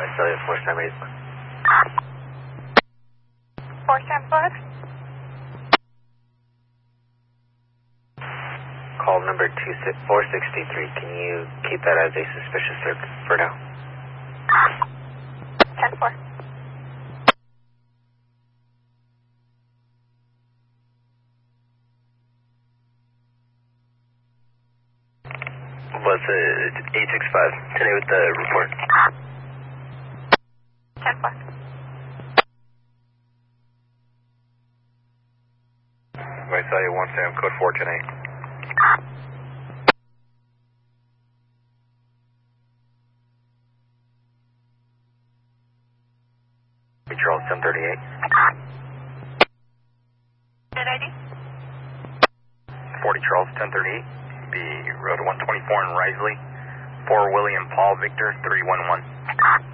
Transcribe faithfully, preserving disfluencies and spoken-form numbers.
Visalia four seven eight. four seven four. Call number two four sixty-three. Can you keep that as a suspicious circuit for now? ten four. Was it eight six five today with the report? ten four. Visalia one Sam code four ten eight. Charles ten thirty-eight. Good I D? forty Charles ten thirty-eight. Be road one twenty-four in Risley. four William Paul Victor three one one.